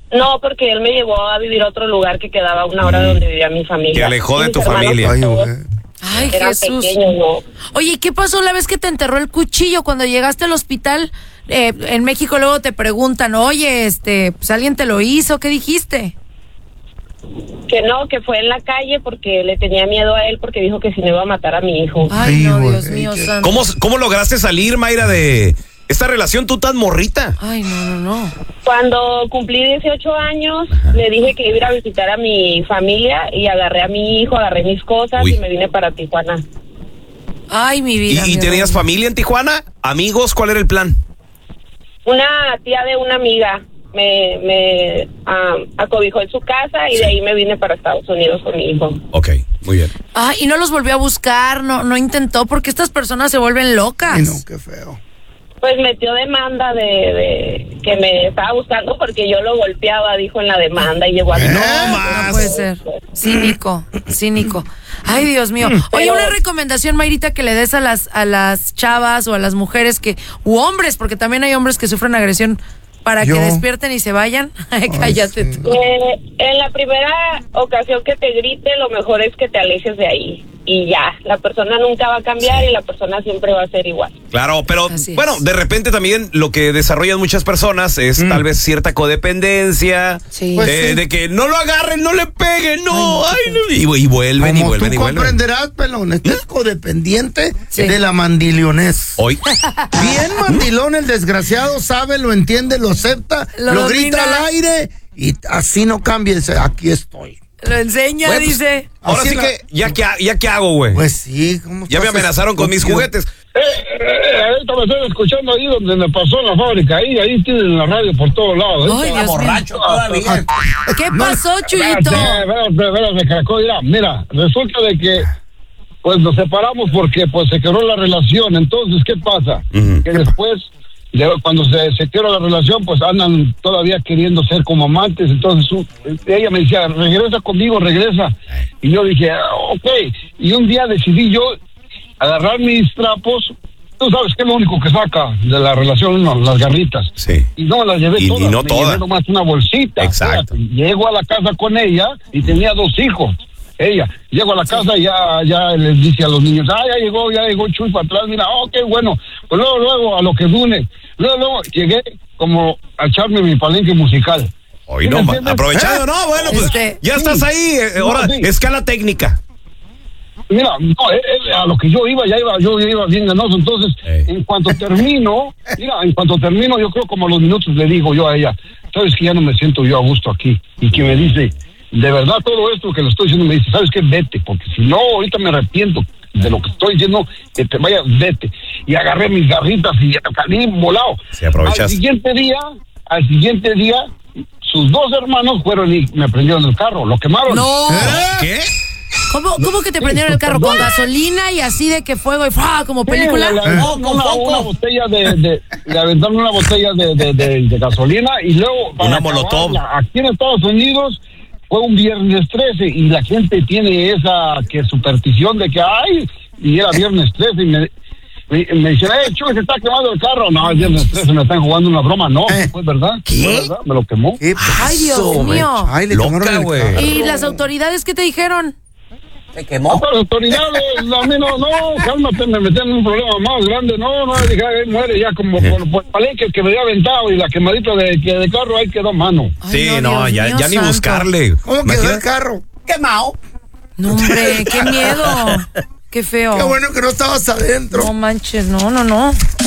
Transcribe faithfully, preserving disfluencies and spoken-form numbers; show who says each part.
Speaker 1: No, porque él me llevó a vivir a otro lugar que quedaba a una hora de donde vivía mi familia.
Speaker 2: Te alejó
Speaker 1: y
Speaker 2: de tu
Speaker 1: mis
Speaker 2: familia.
Speaker 1: Ay,
Speaker 3: Ay,
Speaker 1: eran
Speaker 3: Jesús.
Speaker 1: pequeños, ¿no?
Speaker 3: Oye, ¿qué pasó la vez que te enterró el cuchillo? Cuando llegaste al hospital, eh, en México luego te preguntan, oye, este, pues alguien te lo hizo, ¿qué dijiste?
Speaker 1: Que no, que fue en la calle porque le tenía miedo a él porque dijo que si no iba a matar a mi hijo.
Speaker 3: Ay,
Speaker 4: Ay,
Speaker 3: no,
Speaker 4: güey,
Speaker 3: Dios mío,
Speaker 4: qué-
Speaker 3: santo.
Speaker 2: ¿Cómo, ¿Cómo lograste salir, Mayra, de esta relación tú tan morrita?
Speaker 3: Ay, no, no, no.
Speaker 1: Cuando cumplí dieciocho años, le dije que iba a ir a visitar a mi familia y agarré a mi hijo, agarré mis cosas
Speaker 2: Uy.
Speaker 1: y me vine para Tijuana.
Speaker 3: Ay, mi
Speaker 2: ¿Y,
Speaker 3: vida.
Speaker 2: y
Speaker 3: mi
Speaker 2: tenías
Speaker 3: reina.
Speaker 2: familia en Tijuana? ¿Amigos? ¿Cuál era el plan?
Speaker 1: Una tía de una amiga me, me um, acobijó en su casa y
Speaker 2: Sí.
Speaker 1: de ahí me vine para Estados Unidos con mi hijo.
Speaker 2: Ok, muy bien.
Speaker 3: Ay, y no los volvió a buscar, no, no intentó, porque estas personas se vuelven locas.
Speaker 4: Ay, no, qué feo.
Speaker 1: Pues metió demanda de, de que me estaba buscando porque yo lo golpeaba, dijo en la demanda y llegó a...
Speaker 4: No
Speaker 3: No puede ser. Cínico, cínico. Ay, Dios mío. Oye,
Speaker 1: Pero-
Speaker 3: una recomendación, Mayrita, que le des a las a las chavas o a las mujeres que u hombres, porque también hay hombres que sufren agresión, para
Speaker 4: Yo.
Speaker 3: que despierten y se vayan. Ay, cállate
Speaker 4: sí.
Speaker 3: tú.
Speaker 1: Eh, en la primera ocasión que te grite, lo mejor es que te alejes de ahí. Y ya, la persona nunca va a cambiar y la persona siempre va a ser igual.
Speaker 2: Claro, pero
Speaker 3: Así es.
Speaker 2: bueno, de repente también lo que desarrollan muchas personas es tal vez cierta codependencia,
Speaker 3: Sí.
Speaker 4: Pues
Speaker 2: de,
Speaker 4: sí.
Speaker 2: de que no lo agarren, no le peguen, no, ay, no, y, y vuelven y
Speaker 4: Como
Speaker 2: vuelven
Speaker 4: tú
Speaker 2: y vuelven.
Speaker 4: comprenderás, pelón, este es codependiente
Speaker 3: Sí.
Speaker 4: de la mandilionés.
Speaker 2: Hoy,
Speaker 4: Bien mandilón, el desgraciado sabe, lo entiende, lo acepta,
Speaker 3: Lo
Speaker 4: lo,
Speaker 3: domina.
Speaker 4: grita al aire y así no cambia, dice, aquí estoy.
Speaker 3: Lo enseña,
Speaker 2: Bueno, pues,
Speaker 3: dice.
Speaker 2: ahora
Speaker 4: Así
Speaker 2: sí
Speaker 4: la-
Speaker 2: que, ¿ya qué, ya qué hago, güey?
Speaker 4: Pues sí, ¿cómo
Speaker 2: Ya me
Speaker 4: estás,
Speaker 2: amenazaron con mis
Speaker 4: estúpido?
Speaker 2: juguetes.
Speaker 5: Eh, eh, eh, ahorita me estoy escuchando ahí donde me pasó en la fábrica. Ahí, ahí tienen la radio por todos lados.
Speaker 3: Ay,
Speaker 5: Ahí
Speaker 3: Dios mío.
Speaker 5: todavía.
Speaker 3: ¿Qué pasó, Chuyito?
Speaker 5: Espérate, espérate, Caraco, mira, mira, resulta de que pues nos separamos porque pues se quebró la relación. Entonces, ¿qué pasa?
Speaker 2: Ujú.
Speaker 5: Que después, de- cuando se, se quebró la relación, pues andan todavía queriendo ser como amantes. Entonces su- ella me decía, regresa conmigo, regresa. Y yo dije, ah, ok. Y un día decidí yo agarrar mis trapos. Tú sabes que es lo único que saca de la relación, no, las garritas.
Speaker 2: Sí.
Speaker 5: Y no me las llevé
Speaker 2: Y- y
Speaker 5: todas,
Speaker 2: no
Speaker 5: me
Speaker 2: todas.
Speaker 5: llevé nomás una bolsita.
Speaker 2: Exacto.
Speaker 5: Espérate. Llego a la casa con ella y tenía dos hijos. Ella, llego a la casa y ya, ya les dice a los niños, ah, ya llegó, ya llegó Chuy para atrás, mira, oh, qué bueno. Pues luego, luego, a lo que dune. Luego, luego, llegué como a echarme mi palenque musical.
Speaker 2: Hoy
Speaker 5: ¿Sí
Speaker 2: no,
Speaker 5: me
Speaker 2: ma-
Speaker 5: entiendes?
Speaker 2: aprovechando, no, bueno, pues
Speaker 3: Este-
Speaker 2: ya estás ahí, eh,
Speaker 5: No,
Speaker 2: ahora,
Speaker 5: sí.
Speaker 2: escala técnica.
Speaker 5: Mira, no, eh, eh, a lo que yo iba, ya iba, yo iba bien ganoso. Entonces,
Speaker 2: Ey.
Speaker 5: en cuanto termino, mira, en cuanto termino, yo creo como a los minutos le digo yo a ella, sabes que ya no me siento yo a gusto aquí. Y que me dice, de verdad todo esto que le estoy diciendo, me dice, sabes qué, vete, porque si no, ahorita me arrepiento de lo que estoy diciendo, que te vayas, vete. Y agarré mis garritas y salí volado.
Speaker 2: Sí, aprovechaste.
Speaker 5: Al siguiente día, al siguiente día, sus dos hermanos fueron y me prendieron el carro, lo quemaron.
Speaker 3: No.
Speaker 2: ¿Qué?
Speaker 3: ¿Cómo, ¿Cómo que te prendieron el carro? ¿Con gasolina y así de que fuego y ¡fua! Como película?
Speaker 5: Sí, le aventaron una, una botella de, de le aventaron una botella de, de, de, de gasolina y luego para
Speaker 2: Una molotov.
Speaker 5: acabarla, aquí en Estados Unidos fue un viernes trece y la gente tiene esa que superstición de que ay, y era viernes trece y me me, me dicen, eh, Chuy, se está quemando el carro. No, es viernes trece, me están jugando una broma. No,
Speaker 4: Eh.
Speaker 5: fue verdad.
Speaker 4: ¿Qué?
Speaker 5: Fue verdad, me lo quemó.
Speaker 4: ¿Qué
Speaker 3: Ay, Dios
Speaker 4: pasó, güey?
Speaker 3: mío.
Speaker 4: Ay, le
Speaker 2: Loca,
Speaker 4: quemaron el
Speaker 2: güey.
Speaker 4: carro.
Speaker 3: ¿Y las autoridades qué te dijeron?
Speaker 6: ¿Se
Speaker 5: No,
Speaker 6: quemó?
Speaker 5: pero autoridades, a mí no, no, cálmate, me metí en un problema más grande, no, no, dije, ay, muere ya como por, por el palenque que me había aventado y la quemadita de, que de carro ahí quedó a mano.
Speaker 3: Ay,
Speaker 2: Sí, no,
Speaker 3: Dios
Speaker 2: ya,
Speaker 3: mío
Speaker 2: ya ni
Speaker 3: santo.
Speaker 2: buscarle.
Speaker 4: ¿Cómo quedó
Speaker 2: Imagina-
Speaker 4: el carro?
Speaker 6: Quemado.
Speaker 3: No, hombre, qué miedo. Qué feo.
Speaker 4: Qué bueno que no estabas adentro.
Speaker 3: No manches, no, no, no.